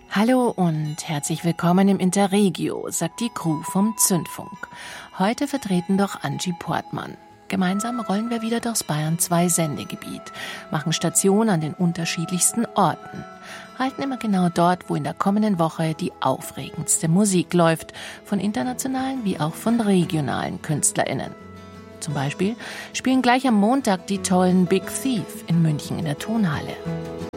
Hallo und herzlich willkommen im Interregio, sagt die Crew vom Zündfunk. Heute vertreten doch Angie Portmann. Gemeinsam rollen wir wieder durchs Bayern 2 Sendegebiet, machen Station an den unterschiedlichsten Orten, halten immer genau dort, wo in der kommenden Woche die aufregendste Musik läuft, von internationalen wie auch von regionalen KünstlerInnen. Zum Beispiel spielen gleich am Montag die tollen Big Thief in München in der Tonhalle.